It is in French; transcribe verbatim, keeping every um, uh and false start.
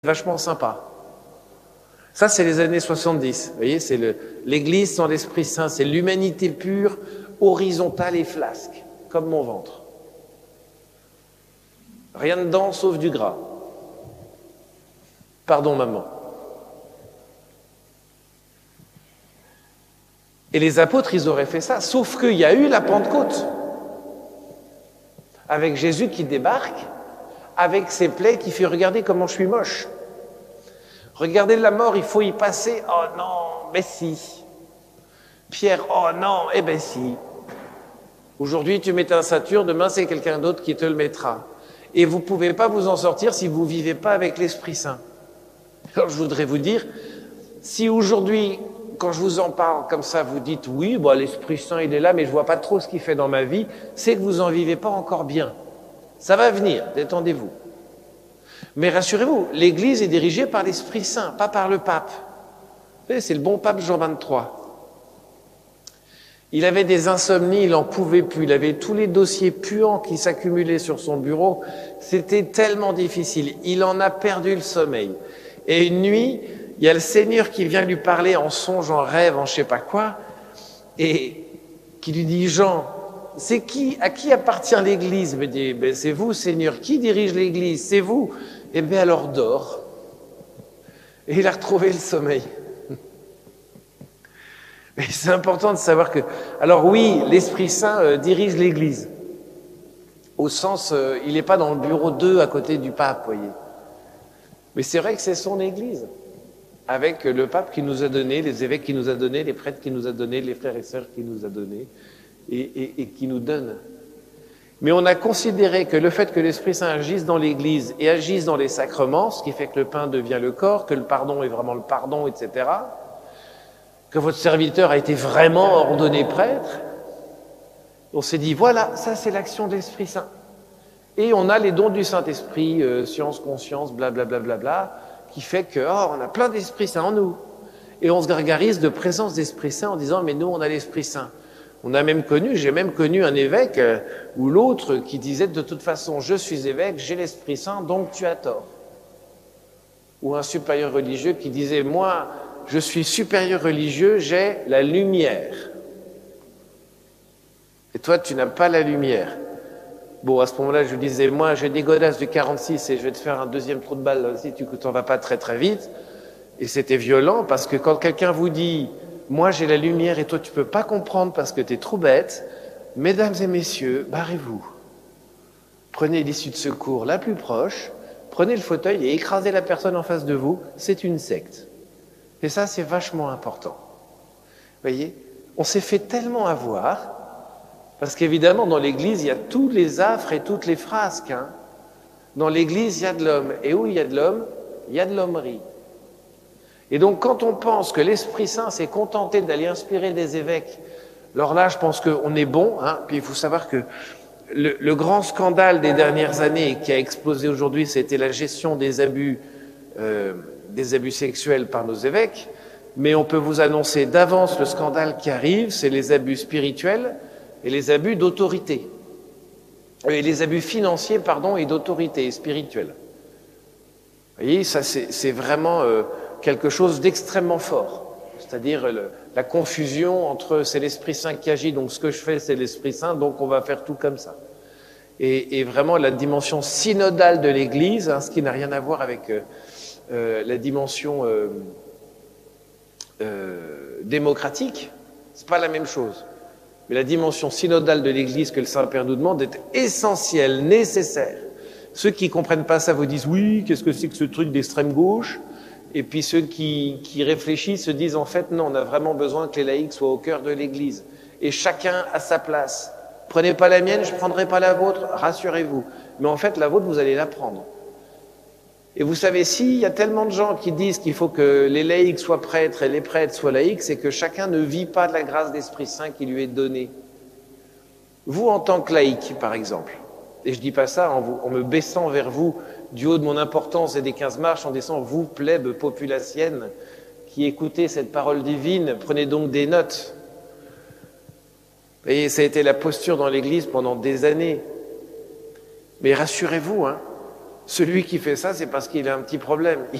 vachement sympa. Ça, c'est les années soixante-dix. Vous voyez, c'est le, l'Église sans l'Esprit Saint, c'est l'humanité pure, horizontale et flasque, comme mon ventre. Rien dedans sauf du gras. Pardon, maman. Et les apôtres, ils auraient fait ça, sauf qu'il y a eu la Pentecôte, avec Jésus qui débarque, avec ses plaies qui fait « Regardez comment je suis moche ». Regardez la mort, il faut y passer. Oh non, mais si. Pierre, oh non, eh ben si. Aujourd'hui, tu mets un ceinture, demain, c'est quelqu'un d'autre qui te le mettra. Et vous ne pouvez pas vous en sortir si vous ne vivez pas avec l'Esprit Saint. Alors, je voudrais vous dire, si aujourd'hui, quand je vous en parle comme ça, vous dites, oui, bon, l'Esprit Saint, il est là, mais je ne vois pas trop ce qu'il fait dans ma vie, c'est que vous n'en vivez pas encore bien. Ça va venir, détendez-vous. Mais rassurez-vous, l'Église est dirigée par l'Esprit Saint, pas par le pape. Vous savez, c'est le bon pape Jean vingt-trois. Il avait des insomnies, il n'en pouvait plus. Il avait tous les dossiers puants qui s'accumulaient sur son bureau. C'était tellement difficile. Il en a perdu le sommeil. Et une nuit, il y a le Seigneur qui vient lui parler en songe, en rêve, en je sais pas quoi, et qui lui dit, Jean, c'est qui, à qui appartient l'Église? Il me dit, ben, c'est vous, Seigneur. Qui dirige l'Église? C'est vous. Eh bien, alors dors. Et il a retrouvé le sommeil. Mais c'est important de savoir que... Alors oui, l'Esprit Saint euh, dirige l'Église. Au sens, euh, il n'est pas dans le bureau deux à côté du pape, voyez. Mais c'est vrai que c'est son Église. Avec le pape qui nous a donné, les évêques qui nous a donné, les prêtres qui nous a donné, les frères et sœurs qui nous a donné, et, et, et qui nous donne. Mais on a considéré que le fait que l'Esprit Saint agisse dans l'Église et agisse dans les sacrements, ce qui fait que le pain devient le corps, que le pardon est vraiment le pardon, et cetera, que votre serviteur a été vraiment ordonné prêtre, on s'est dit, voilà, ça c'est l'action de l'Esprit Saint. Et on a les dons du Saint-Esprit, euh, science, conscience, blablabla, bla, bla, bla, qui fait que, oh, on a plein d'Esprit Saint en nous. Et on se gargarise de présence d'Esprit Saint en disant, mais nous, on a l'Esprit Saint. On a même connu, j'ai même connu un évêque euh, ou l'autre qui disait de toute façon, je suis évêque, j'ai l'Esprit Saint, donc tu as tort. Ou un supérieur religieux qui disait, moi, je suis supérieur religieux, j'ai la lumière. Et toi, tu n'as pas la lumière. Bon, à ce moment-là, je lui disais, moi, j'ai des godasses du quarante-six et je vais te faire un deuxième trou de balle si tu t'en vas pas très très vite. Et c'était violent parce que quand quelqu'un vous dit, moi, j'ai la lumière et toi, tu peux pas comprendre parce que tu es trop bête. Mesdames et messieurs, barrez-vous. Prenez l'issue de secours la plus proche, prenez le fauteuil et écrasez la personne en face de vous. C'est une secte. Et ça, c'est vachement important. Vous voyez, on s'est fait tellement avoir, parce qu'évidemment, dans l'Église, il y a tous les affres et toutes les frasques. Hein. Dans l'Église, il y a de l'homme. Et où il y a de l'homme, il y a de l'hommerie. Et donc, quand on pense que l'Esprit Saint s'est contenté d'aller inspirer des évêques, alors là, je pense qu'on est bon. Hein, puis il faut savoir que le, le grand scandale des dernières années qui a explosé aujourd'hui, c'était la gestion des abus, euh, des abus sexuels par nos évêques. Mais on peut vous annoncer d'avance le scandale qui arrive, c'est les abus spirituels et les abus d'autorité. Et les abus financiers, pardon, et d'autorité spirituelle. Vous voyez, ça, c'est, c'est vraiment... Euh, quelque chose d'extrêmement fort, c'est-à-dire le, la confusion entre c'est l'Esprit Saint qui agit, donc ce que je fais c'est l'Esprit Saint, donc on va faire tout comme ça. Et, et vraiment la dimension synodale de l'Église, hein, ce qui n'a rien à voir avec euh, euh, la dimension euh, euh, démocratique, c'est pas la même chose. Mais la dimension synodale de l'Église que le Saint-Père nous demande est essentielle, nécessaire. Ceux qui ne comprennent pas ça vous disent oui, qu'est-ce que c'est que ce truc d'extrême gauche? Et puis ceux qui, qui réfléchissent se disent en fait non, on a vraiment besoin que les laïcs soient au cœur de l'Église. Et chacun à sa place. Prenez pas la mienne, je prendrai pas la vôtre, rassurez-vous. Mais en fait, la vôtre, vous allez la prendre. Et vous savez, s'il y a tellement de gens qui disent qu'il faut que les laïcs soient prêtres et les prêtres soient laïcs, c'est que chacun ne vit pas de la grâce d'Esprit Saint qui lui est donnée. Vous, en tant que laïc, par exemple, et je dis pas ça en, vous, en me baissant vers vous, du haut de mon importance et des quinze marches, en descendant, vous, plèbe populacienne, qui écoutez cette parole divine, prenez donc des notes. Et ça a été la posture dans l'Église pendant des années. Mais rassurez-vous, hein, Celui qui fait ça, c'est parce qu'il a un petit problème.